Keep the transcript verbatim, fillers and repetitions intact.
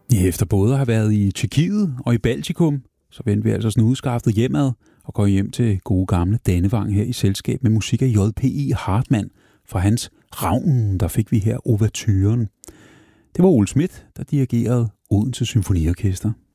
Ja, efter både at have været i Tjekkiet og i Baltikum, så vendte vi altså snudskaftet hjemad og går hjem til gode gamle Dannevang her i selskab med musik af J P E. Hartmann. Fra hans Ravnen, der fik vi her ouverturen. Det var Ole Schmidt, der dirigerede Odense Symfoniorkester.